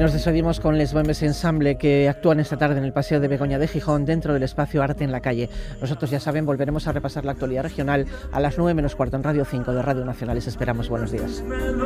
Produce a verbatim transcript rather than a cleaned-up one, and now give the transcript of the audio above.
nos despedimos con Les Bohèmes Ensemble, que actúan esta tarde en el Paseo de Begoña de Gijón, dentro del espacio Arte en la Calle. Nosotros, ya saben, volveremos a repasar la actualidad regional a las nueve menos cuarto en Radio cinco de Radio Nacional. Les esperamos. Buenos días.